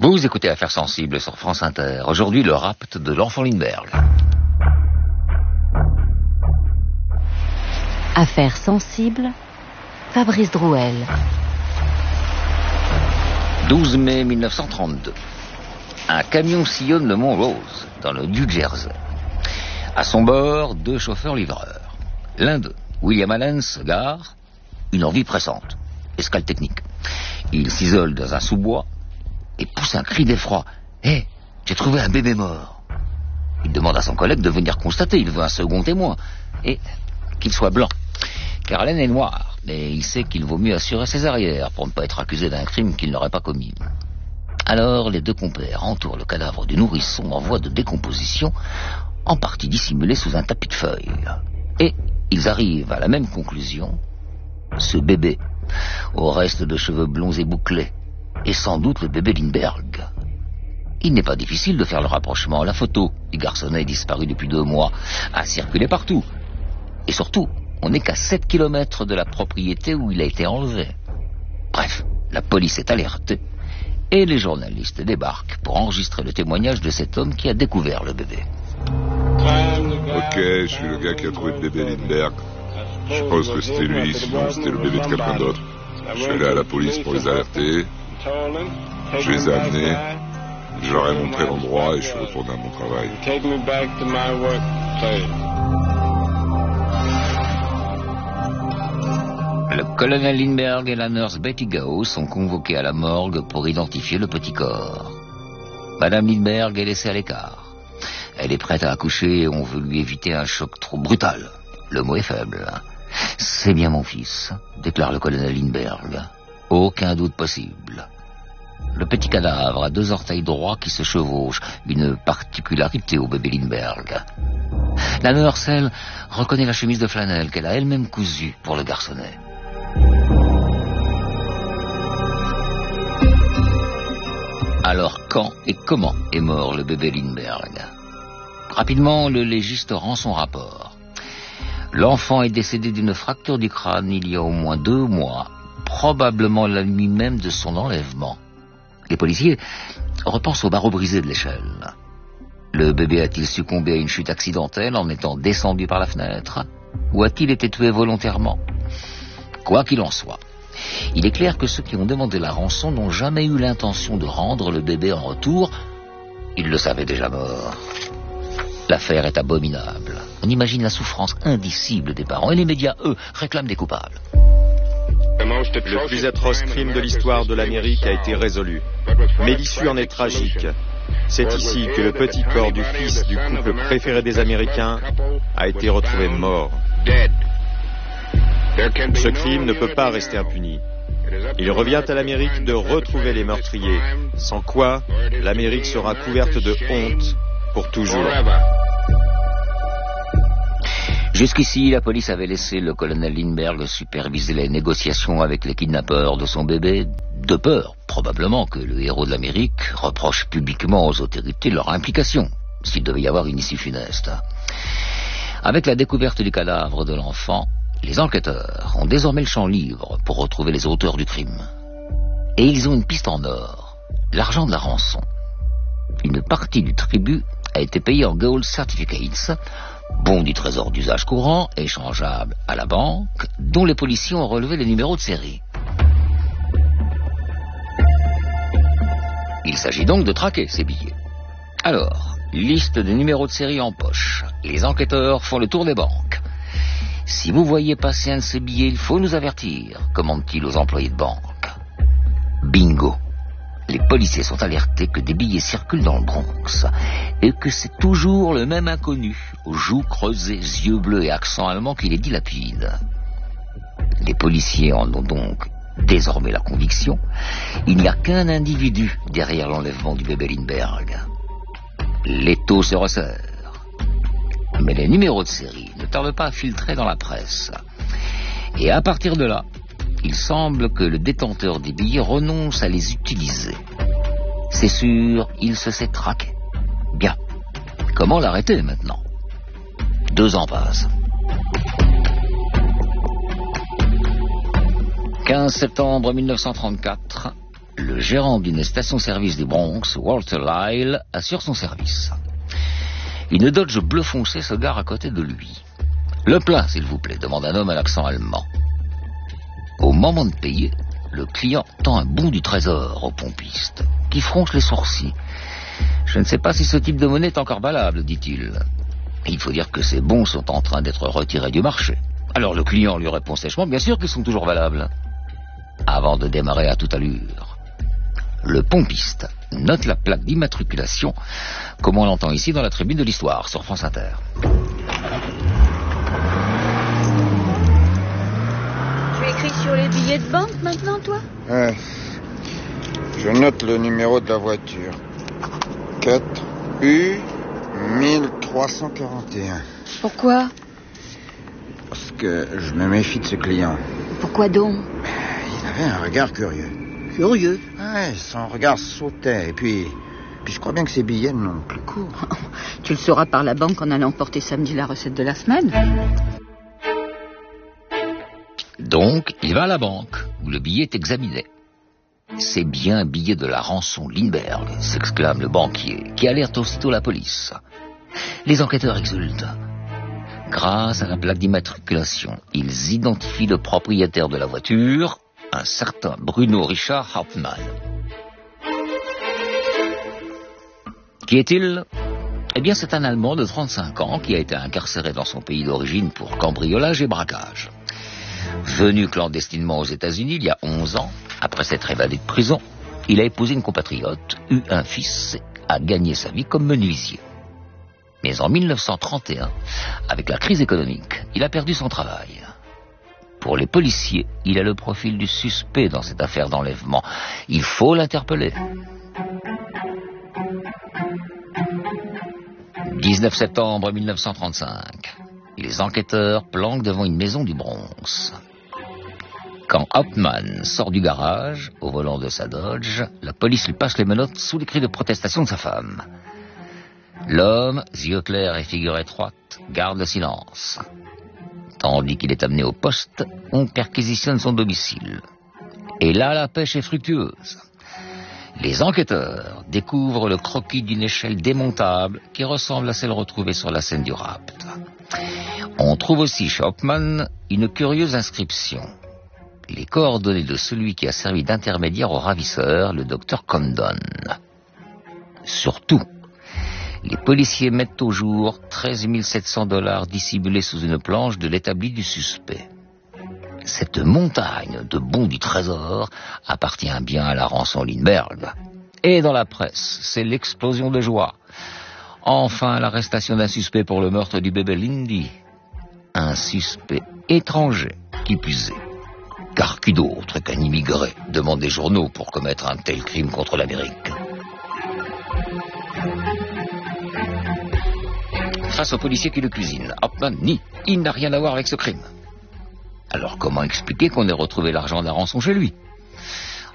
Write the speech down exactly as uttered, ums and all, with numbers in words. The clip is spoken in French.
Vous écoutez Affaires sensibles sur France Inter. Aujourd'hui, le rapt de l'enfant Lindbergh. Affaires sensibles, Fabrice Drouel. douze mai mille neuf cent trente-deux. Un camion sillonne le mont Rose, dans le New Jersey. À son bord, deux chauffeurs-livreurs. L'un d'eux, William Allen, se gare. Une envie pressante. Escale technique. Il s'isole dans un sous-bois et pousse un cri d'effroi. « Hé, hey, j'ai trouvé un bébé mort !» Il demande à son collègue de venir constater. Il veut un second témoin. Et qu'il soit blanc. Car Allen est noir. Mais il sait qu'il vaut mieux assurer ses arrières pour ne pas être accusé d'un crime qu'il n'aurait pas commis. Alors, les deux compères entourent le cadavre du nourrisson en voie de décomposition, en partie dissimulé sous un tapis de feuilles. Et ils arrivent à la même conclusion. Ce bébé, au reste de cheveux blonds et bouclés, est sans doute le bébé Lindbergh. Il n'est pas difficile de faire le rapprochement. La photo du garçonnet disparu depuis deux mois a circulé partout. Et surtout, on n'est qu'à sept kilomètres de la propriété où il a été enlevé. Bref, la police est alertée et les journalistes débarquent pour enregistrer le témoignage de cet homme qui a découvert le bébé. Ok, je suis le gars qui a trouvé le bébé Lindbergh. Je pense que c'était lui, sinon c'était le bébé de quelqu'un d'autre. Je suis allé à la police pour les alerter. Je les ai amenés. Je leur ai montré l'endroit et je suis retourné à mon travail. Le colonel Lindbergh et la nurse Betty Gao sont convoqués à la morgue pour identifier le petit corps. Madame Lindbergh est laissée à l'écart. Elle est prête à accoucher et on veut lui éviter un choc trop brutal. Le mot est faible. « C'est bien mon fils », déclare le colonel Lindbergh. Aucun doute possible. Le petit cadavre a deux orteils droits qui se chevauchent, une particularité au bébé Lindbergh. La nurse, elle, reconnaît la chemise de flanelle qu'elle a elle-même cousue pour le garçonnet. Alors quand et comment est mort le bébé Lindbergh? Rapidement, le légiste rend son rapport. L'enfant est décédé d'une fracture du crâne il y a au moins deux mois, probablement la nuit même de son enlèvement. Les policiers repensent au barreau brisé de l'échelle. Le bébé a-t-il succombé à une chute accidentelle en étant descendu par la fenêtre? Ou a-t-il été tué volontairement? Quoi qu'il en soit, il est clair que ceux qui ont demandé la rançon n'ont jamais eu l'intention de rendre le bébé en retour. Ils le savaient déjà mort. L'affaire est abominable. On imagine la souffrance indicible des parents. Et les médias, eux, réclament des coupables. Le plus atroce crime de l'histoire de l'Amérique a été résolu. Mais l'issue en est tragique. C'est ici que le petit corps du fils du couple préféré des Américains a été retrouvé mort. Ce crime ne peut pas rester impuni. Il revient à l'Amérique de retrouver les meurtriers, sans quoi l'Amérique sera couverte de honte pour toujours. Jusqu'ici, la police avait laissé le colonel Lindbergh superviser les négociations avec les kidnappeurs de son bébé, de peur, probablement, que le héros de l'Amérique reproche publiquement aux autorités leur implication, s'il devait y avoir une issue funeste. Avec la découverte du cadavre de l'enfant, les enquêteurs ont désormais le champ libre pour retrouver les auteurs du crime. Et ils ont une piste en or, l'argent de la rançon. Une partie du tribut a été payée en gold certificates, bons du trésor d'usage courant, échangeables à la banque, dont les policiers ont relevé les numéros de série. Il s'agit donc de traquer ces billets. Alors, liste des numéros de série en poche. Les enquêteurs font le tour des banques. Si vous voyez passer un de ces billets, il faut nous avertir, commande-t-il aux employés de banque. Bingo. Les policiers sont alertés que des billets circulent dans le Bronx et que c'est toujours le même inconnu, aux joues creusées, yeux bleus et accent allemand qui les dilapide. Les policiers en ont donc désormais la conviction, il n'y a qu'un individu derrière l'enlèvement du bébé Lindbergh. L'étau se resserre. Mais les numéros de série ne tardent pas à filtrer dans la presse. Et à partir de là, il semble que le détenteur des billets renonce à les utiliser. C'est sûr, il se sait traqué. Bien. Comment l'arrêter maintenant? Deux ans passent. quinze septembre mille neuf cent trente-quatre, Le gérant d'une station-service du Bronx, Walter Lyle, assure son service. Une Dodge bleu foncé se gare à côté de lui. « Le plein, s'il vous plaît », demande un homme à l'accent allemand. Au moment de payer, le client tend un bon du trésor au pompiste, qui fronce les sourcils. « Je ne sais pas si ce type de monnaie est encore valable, dit-il. Il faut dire que ces bons sont en train d'être retirés du marché. » Alors le client lui répond sèchement, bien sûr qu'ils sont toujours valables. Avant de démarrer à toute allure, le pompiste note la plaque d'immatriculation, comme on l'entend ici dans la tribune de l'histoire, sur France Inter. Tu écris sur les billets de banque maintenant, toi? Ouais. Je note le numéro de la voiture. quatre U mille trois cent quarante et un. Pourquoi? Parce que je me méfie de ce client. Pourquoi donc? Il avait un regard curieux. Curieux? Ouais, son regard sautait. Et puis, puis je crois bien que ses billets n'ont plus cours. Tu le sauras par la banque en allant porter samedi la recette de la semaine. Donc, il va à la banque, où le billet est examiné. C'est bien un billet de la rançon Lindbergh, s'exclame le banquier, qui alerte aussitôt la police. Les enquêteurs exultent. Grâce à la plaque d'immatriculation, ils identifient le propriétaire de la voiture, un certain Bruno Richard Hauptmann. Qui est-il? Eh bien, c'est un Allemand de trente-cinq ans qui a été incarcéré dans son pays d'origine pour cambriolage et braquage. Venu clandestinement aux États-Unis il y a onze ans, après s'être évadé de prison, il a épousé une compatriote, eu un fils et a gagné sa vie comme menuisier. Mais en mille neuf cent trente et un, avec la crise économique, il a perdu son travail. Pour les policiers, il a le profil du suspect dans cette affaire d'enlèvement. Il faut l'interpeller. dix-neuf septembre mille neuf cent trente-cinq. Les enquêteurs planquent devant une maison du Bronx. Quand Hauptmann sort du garage, au volant de sa Dodge, la police lui passe les menottes sous les cris de protestation de sa femme. L'homme, yeux clairs et figure étroite, garde le silence. Tandis qu'il est amené au poste, on perquisitionne son domicile. Et là, la pêche est fructueuse. Les enquêteurs découvrent le croquis d'une échelle démontable qui ressemble à celle retrouvée sur la scène du rapt. On trouve aussi chez Hauptmann une curieuse inscription. Les coordonnées de celui qui a servi d'intermédiaire au ravisseur, le docteur Condon. Surtout, les policiers mettent au jour treize mille sept cents dollars dissimulés sous une planche de l'établi du suspect. Cette montagne de bons du trésor appartient bien à la rançon Lindbergh. Et dans la presse, c'est l'explosion de joie. Enfin, l'arrestation d'un suspect pour le meurtre du bébé Lindy. Un suspect étranger, qui plus est. Car qui d'autre qu'un immigré demande des journaux pour commettre un tel crime contre l'Amérique? Face au policier qui le cuisine, Hauptmann nie, il n'a rien à voir avec ce crime. Alors comment expliquer qu'on ait retrouvé l'argent de la rançon chez lui?